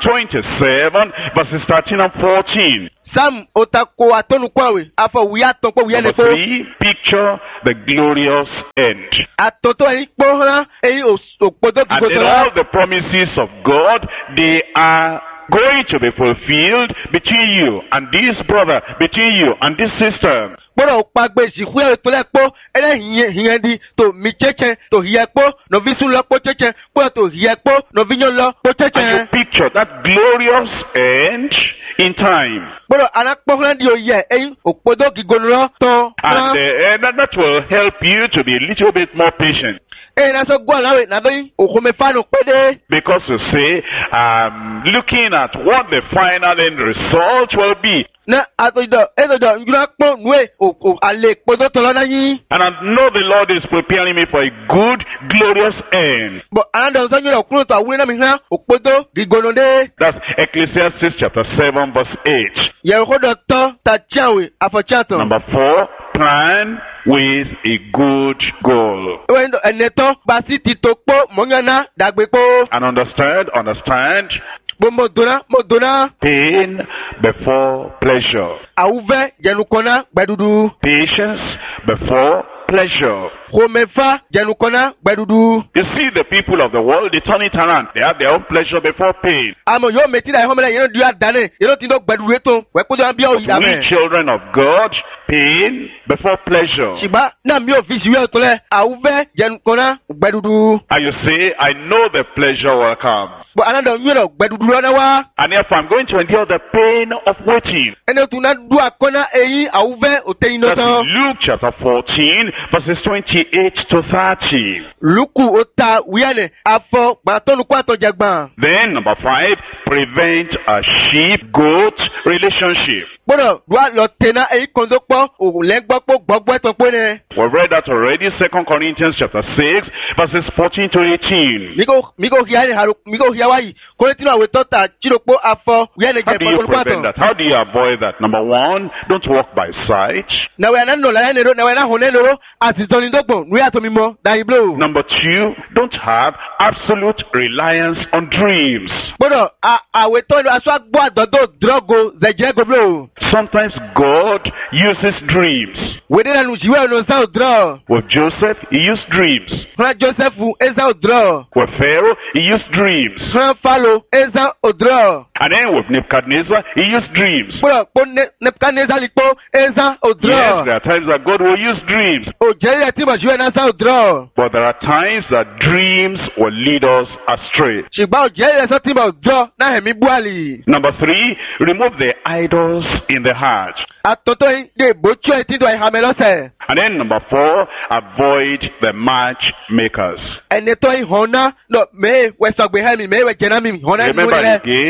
27, verses 13 and 14. Sam otako atonu kwawe afọ wiya ton po wiya le Number po. 3, picture the glorious end. Atoto eyi po ran eyi opodo And gigo then so. all the promises of God, they are going to be fulfilled between you and this brother, between you and this sister. Gbọ́dọ̀ pagbe jikwe retole po ele hiyen di to mi cheche to hiye po no visu lo po cheche po to hiye po no vinyo lo po And you cheche. picture that glorious end in time. Gbọ́dọ̀ anakpo ran di oye eyi opodo gigo lo ton. And that will help you to be a little bit more patient. Eyi na so gwa lawe na doyin okome fanu pede. Because you say, I'm looking at what the final end result will be. Na atodo edodo njura po nwe o ale podo tolo na yin. And I know the Lord is preparing me for a good, glorious end. But another son you kuro to awure na mi han opodo gigono de. That's Ecclesiastes chapter 7, verse 8. Ye ko do to ta chiawe afochato. Number 4, plan with a good goal. We ndo eneto basi ti to po monyana dagbe po. And understand, Mo dona pain before pleasure. awuve jenukona gbedudu. Patience before pleasure. Komefa jenukona gbedudu. You see, the people of the world, they turn it around. They have their own pleasure before pain. Amo yo meti da homele yeno dia dane yeno tindo gbedudu eto we ko do bia o We yame. children of God, pain before pleasure. Shiba na mi ofisi we to le awuve jenukona gbedudu. And you say, I know the pleasure will come. But another you know gbedudu na wa. And if I'm going to endure the pain of waiting. Ene tu na du akona eyi awuve oteino That's tan. in Luke chapter 14, verses 28 to 30. Luku ota wiane afọ gbatonu kwato jagban. Then, number 5, prevent a sheep-goat relationship. Gbọ́dọ̀ dua lọ tena eyi kondo po o le gbo po gbogbo eto pe ne. We read that already, 2 Corinthians chapter 6, verses 14 to 18. Migo hiane haru migo hiawai ko ti na we tota chiropo afọ wiane How je do you po prevent that? How do you avoid that? Number 1, don't walk by sight. Na we na no la ne ro na we na hone lo asitoni dogbo nu ya to mi mo da iblo. Number 2, don't have absolute reliance on dreams. Gbọ́dọ̀ awe to lo aso agbo adodo drogo zeje goblo. Sometimes God uses dreams. We de na nu jiwe no sa odro. With Joseph, he used dreams. Fra Joseph eza odro. With Pharaoh, he used dreams. Fra Falo eza odro. And then with Nebuchadnezzar, he used dreams. Gbọ́dọ̀ po Nebuchadnezzar lipo eza odro. Yes, there are times that God will use dreams. O jere ti mo jiwe na sa odro. But there are times that dreams will lead us astray. Ṣùgbọ́n òjẹ́ ilẹ̀ sọ tí mo jọ náà ẹ̀mí buhari. Number 3, remove the idols in the heart. Àtọ̀tọ̀ yìí lè bójú ẹ̀ tí ìdọ̀ ìhàmẹ́ lọ́sẹ̀. And then number 4, avoid the matchmakers. Ẹni tó ìhàn náà lọ mẹ́ẹ̀ wẹ̀sọ̀gbẹ̀ hẹ́mi mẹ́ẹ̀ wẹ̀ jẹ́nà mi hàn náà nínú Remember rẹ̀. again,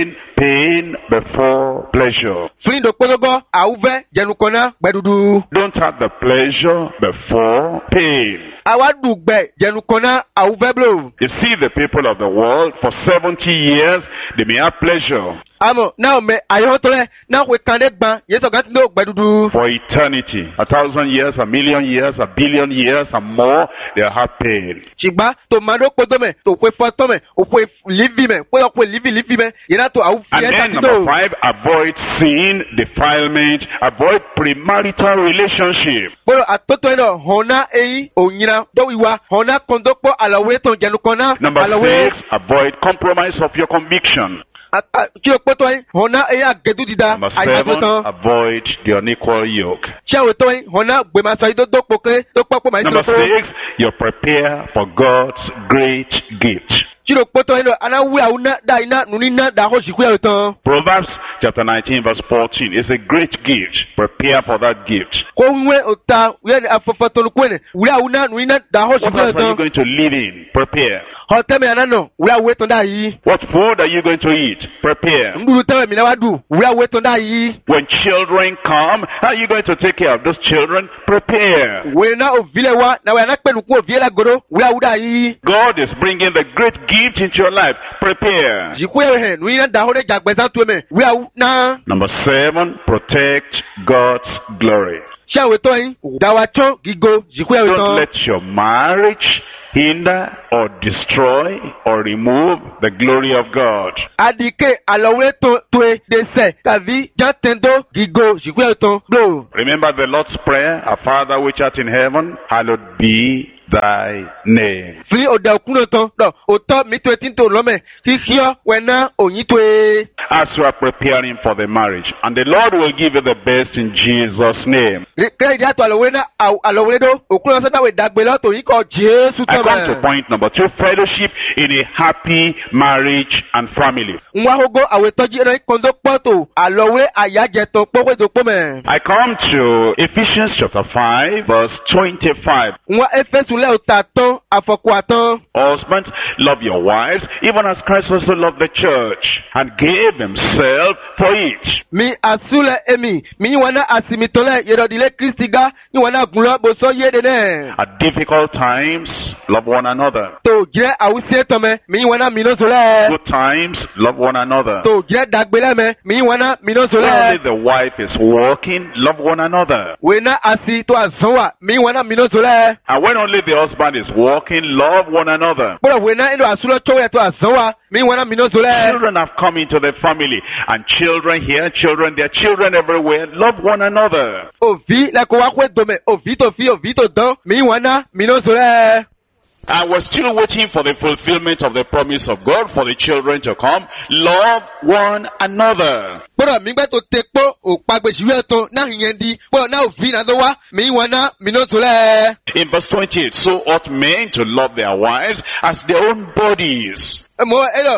pain before pleasure. Flindo kpologo awuve jenukona gbedudu. Don't have the pleasure before pain. Awadu gbe jenukona awuve blo. You see the people of the world for 70 years, they may have pleasure. Amo na me ayotole na we kande gban yeso gati no gbedudu. For eternity, 1,000 years, 1,000,000 years, 1,000,000,000 years and more, they have pain. Chigba to mando kodome to kwe fotome o kwe livi me kwe livi me yena to awu And then number 5, avoid sin, defilement, avoid premarital relationship. Bolo atoto eno hona ei onyina do wiwa hona kondokpo alawe ton jenukona Number alawe 6, avoid compromise of your conviction. kilo kpoto hona eya gedu dida Number ayo 7, avoid the unequal yoke. chawe to hona gbema so ido do poke do popo mai Number to 6, you prepare for God's great gift. kilo kpoto eno ana wi awuna da ina nunina da ho shiku ya ton Proverbs chapter 19 verse 14 is a great gift. Prepare for that gift. ko nwe ota we afofo to kwene wi awuna nunina da ho What shiku house ya are you ton going to live in? Prepare. hoteme anano wi awe ton da yi What food are you going to eat? Prepare. nguru teme mi na wadu wi awe ton da yi When children come, how are you going to take care of those children? Prepare. we na ovile wa na we na pelu ku ovile goro wi awuda yi God is bringing the great gift into your life. Prepare. jikuye he nunina da ho de jagbeza tueme wi awu na Number 7, protect God's glory. shawe to yin dawacho gigo jikuye Don't ton let your marriage hinder or destroy or remove the glory of God. adike alowe to de se kavi jatendo gigo jikuye ton blo Remember the Lord's Prayer, Our Father which art in heaven, hallowed be thy name. fi oda kuno ton do oto mi to tin to lome ti hio wena oyin to e As you are preparing for the marriage, and the Lord will give you the best in Jesus' name. kre dia to alowe na alowe do okuno so ta we dagbe lo to yin ko Jesu I to come to point number 2, fellowship in a happy marriage and family. nwa hogo awe toji ero kondo poto alowe ayaje to powe do pome I come to Ephesians chapter 5 verse 25. nwa efesu le utaton afoku aton Husbands, love your wives, even as Christ also loved the church and gave himself for it. mi asule emi mi wana asimitole yerodile kristiga ni wana gunlo boso yede ne At difficult times, love one another. to je awusie to me mi wana minozole Good times, love one another. to je dagbele me mi wana When only minozole the wife is working, love one another. wena asi to azonwa mi wana minozole And when only the husband is working, love one another. bora wena endo asulo chowe to azonwa mi wana minozole Children have come into the family, and children here, children there, children everywhere, love one another. ovi la ko wa kwe dome ovi to don mi wana minozole And we're still waiting for the fulfillment of the promise of God for the children to come. Love one another. bora mi gbe to tepo o pagbe siwe to na hiyendi bora na ovi na do wa mi wana minozole In verse 28, so ought men to love their wives as their own bodies. mo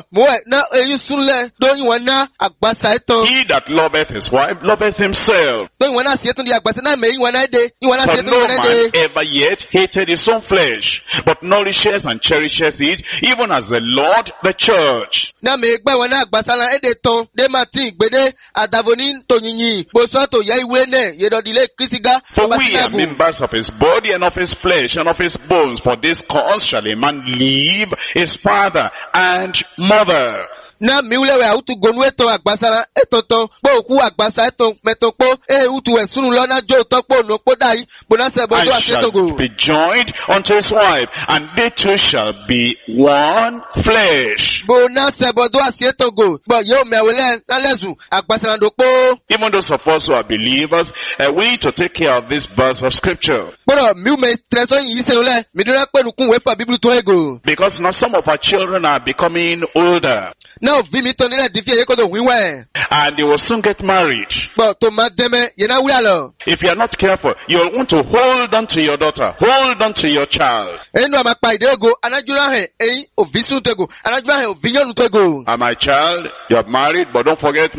na eyin sunle do yin wana agbasa eton He that loveth his wife loveth himself. do yin wana si eton di agbasa na me yin wana de yin wana si For eton no wana man de ever yet hated his own flesh, but nourishes and cherishes it, even as the Lord the church. na me gba wana agbasa na ede ton de martin gbede adavoni to yinyin bo so to ye iwe ne yerodile krisiga For we are members of his body and of his flesh and of his bones. For this cause shall a man leave his father and mother. na mi ulewe autu gonu eton agbasa na etonton po oku agbasa eton meton po utu esunu lo na jo to po no po dai bo na se bo do And shall asetogo be joined unto his wife, and they two shall be one flesh. bo na se bo do asetogo bo yo mewele na lezu agbasa na do po Even those of us who are believers, we need to take care of this verse of scripture. boro mi me treso yin se ole mi do na pe nukun we fa biblu to ego Because now some of our children are becoming older, na ovi mi to nile di fi eye ko do wiwe and they will soon get married. bo to ma deme ye na wi alo If you are not careful, you'll want to hold on to your daughter, hold on to your child. enu ama pa ide ego anajura he eyin ovi sun tego anajura he ovi yonu tego And my child, you are married, but don't forget me.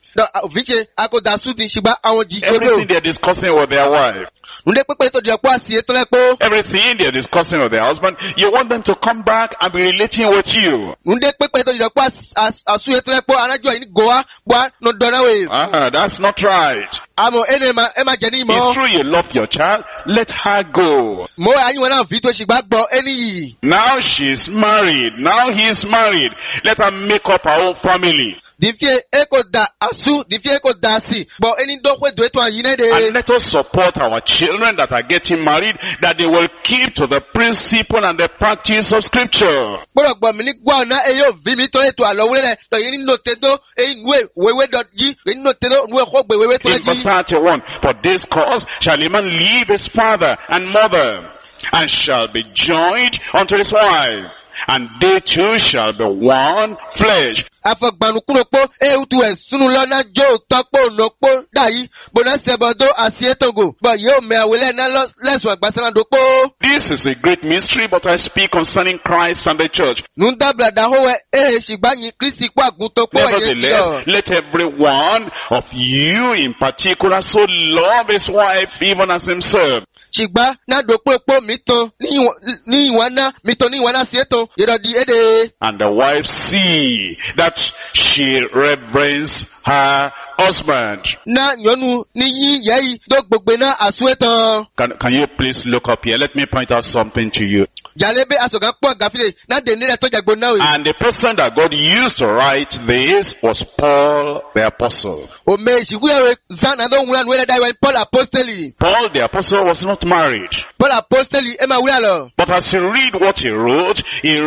do viche ako da su din shiba awon ji Everything they're discussing with their wife. nde pepe to di po asie to lepo Everything they're discussing with their husband, you want them to come back and be relating with you. nde pepe to di po asu to lepo anajo ni goa bwa no dona we That's not right. amo ema jeni mo It's true you love your child, let her go. mo anyi wona vi to shigba gbo eni yi Now she's married, now he's married. Let her make up her own family. difie eko da asu difie eko da si bo eni do kwe do eto ayin And de let us support our children that are getting married, that they will keep to the principle and the practice of scripture. gboro gbo mi ni gwa na eyo vi mi to eto alowure le to yin no tedo eyin we wewe do ji eyin no tedo we ko gbe wewe to In verse ji 31, for this cause shall a man leave his father and mother, and shall be joined unto his wife, and they two shall be one flesh. afagbanu kunopo eutu esunu lona jo topo nopo dai bona sebodo asietongo bo yo me awele na lesu agbasana dopo This is a great mystery, but I speak concerning Christ and the church. nunda blada howe shigbanyi Kristi kwa agunto po Nevertheless, let every one of you in particular so love his wife even as himself. shigba na dopo po miton ni iwana miton ni iwana sieton yedo di ede And the wife see that she reverence her husband. na nyonu ni yin yeyi do gbogbe na asuetan Can you please look up here? Let me point out something to you. jalebe asogan po gafile na de nire to jagbo na we And the person that God used to write this was Paul the Apostle. o me shiguye zan ado nwura nwere dai we Paul apostoli Paul the Apostle was not married. Paul apostoli e ma wura lo But as you read what he wrote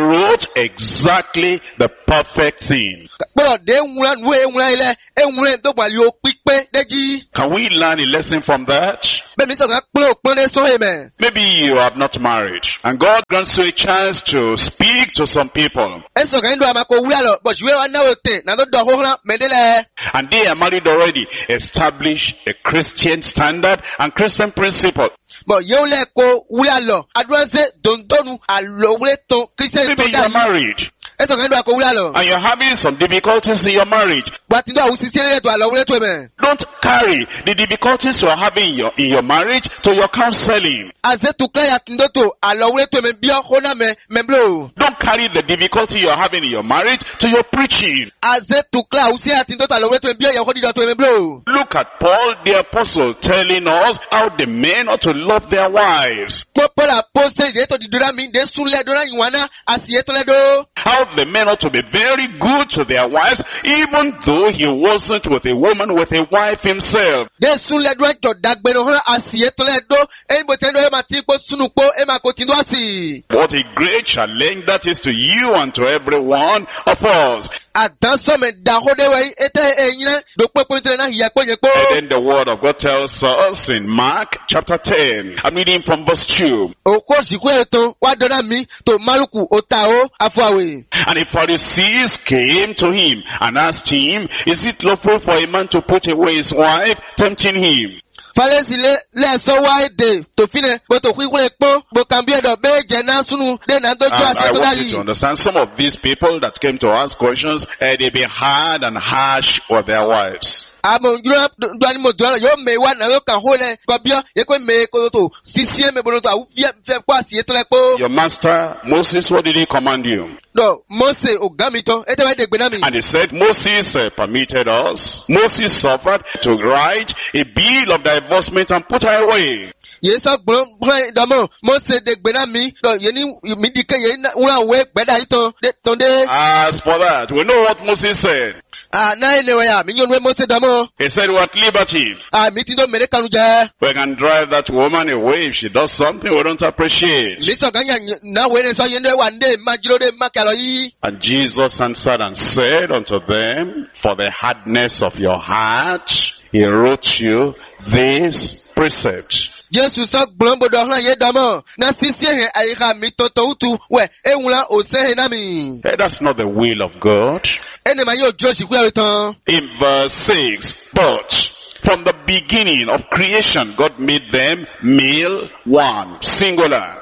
exactly the perfect thing. gboro de nwura ile e nwura to gbali o pipe deji Can we learn a lesson from that? be mi sogan pon le so amen Maybe you have not married, and God grants you a chance to speak to some people, e sogan ndo amako wura lo but we wa na o te na do ho hran medele and they are married already. Establish a Christian standard and Christian principle. but yo le ko wura lo adwanse dondonu alowre to Christian Maybe to you are dai married, e sogan ndo ako wura lo and you're having some difficulties in your marriage. but ndo awusi sele to alowre to amen Don't carry the difficulties you are having in your marriage to your counseling. aze tu kaya kindoto alowre to amen bio hona me blo Don't carry the difficulty you are having in your marriage to your preaching. aze tu kla usi atindoto alowre to bio yo hodi do amen blo Look at Paul the Apostle telling us how the men ought to love their wives. Paul apostle de to di dora mi de sunle dora yiwana asie to le do How the men ought to be very good to their wives, even though he wasn't with a woman, with a wife himself. de sunle dora to dagbero hona asie to le do enbo tendo e ma ti po sunu po e ma ko tindo asi What a great challenge that is to you and to every one of us. adan so me da hode we ete eyin do popo tele na hiya po yen po And then the word of God tells us in Mark chapter 10, I'm reading from verse 2. o ko siku eto wa dora mi to maluku o ta o afawe And the Pharisees came to him and asked him, is it lawful for a man to put away his wife, tempting him? Falesi le so wa de to fine bo to kwi po bo kan bi edo be je na sunu de na doju And ase I to want you to dali understand, some of these people that came to ask questions, they've been hard and harsh with their wives. amo njuro do ani mo do yo me wa na yo kan ho le ko bio ye ko me ko to sisie me bo to awu fe kwa asie to le po Your master, Moses, what did he command you? do Mose ogami to ete wa de gbe na mi And he said, Moses permitted us, Moses suffered to write a bill of divorcement and put her away. ye so gbon do mo Mose de gbe na mi do ye ni mi di ke ye na wa we gbe da itan de ton de As for that, we know what Moses said. na ele wa ya mi yon we Mose do mo He said, we're at liberty. mi ti do mere kanu je We can drive that woman away if she does something we don't appreciate. mi so ganya na we ne so ye ne wa nde ma jiro de ma kalo yi And Jesus answered and said unto them, for the hardness of your heart, he wrote you this precept. Jesu so gbon bodo hran ye do mo na sisie he ayika mi to utu we enwula o se he na mi That's not the will of God. ene ma yo jo siku e tan In verse 6, but from the beginning of creation, God made them male, one, singular.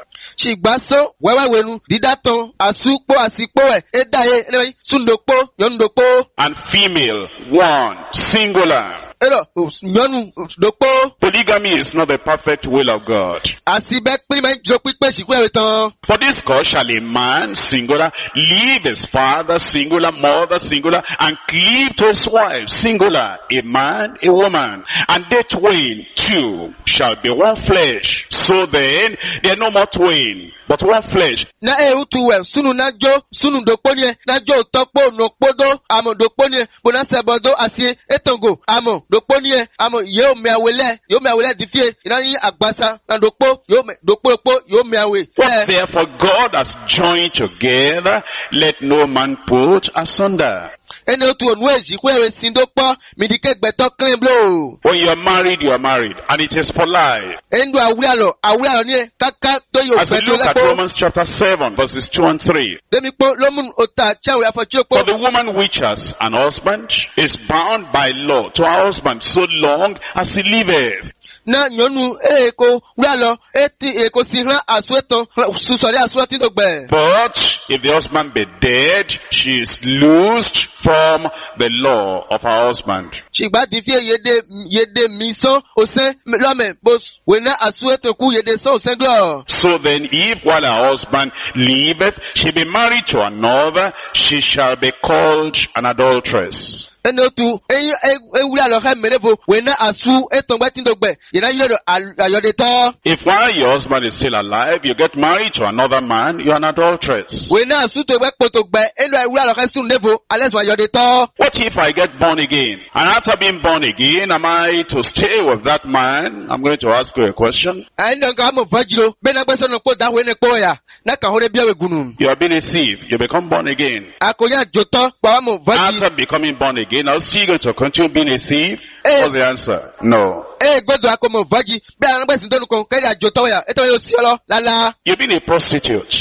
Shigbaso, wewenu, didaton, asukpo, asikpo, edaye, anyway, sundokpo, yondokpo. And female, one, singular. Polygamy is not the perfect will of God. For this cause shall a man, singular, leave his father, singular, mother, singular, and cleave to his wife, singular, a man, a woman. And they twain, two, shall be one flesh. So then, they are no more twain, but one flesh. Na eutuwe, sunu najo, sunu doponye, najo tokpo, nokpodo, amo doponye, bonasebodo, asye, etongo, amo, doponye, amo, yo meawele difie, inani agbasa, na dokpo, yo meawe. What therefore God has joined together, let no man put asunder. When you are married, and it is for life. As we look at Romans chapter 7, verses 2 and 3. For the woman which has an husband is bound by law to her husband so long as he liveth. Na nyonu eko wialo eko sihran asweton susori aswetin dogbe. But if the husband be dead, she is loosed from the law of her husband. Shigba difie yede mison osen lome bos wena asweton ku yede so osen glo. So then if while her husband liveth she be married to another, she shall be called an adulteress. If while your husband is still alive, you get married to another man, you're an adulteress. What if I get born again? And after being born again, am I to stay with that man? I'm going to ask you a question. You have been a thief. You become born again. After becoming born again, are you still going to continue being a thief? What's the answer? No. You've been a prostitute.